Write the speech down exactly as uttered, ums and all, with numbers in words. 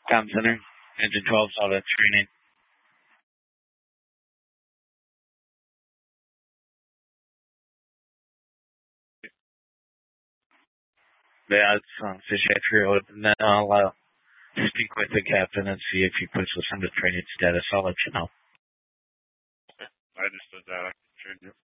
Com Center, Engine twelve, solid training. Yeah, it's um, fish hatchery open. And then I'll uh, speak with the captain and see if he puts us into training status. I'll let you know. Okay. I just did that. I can trade you.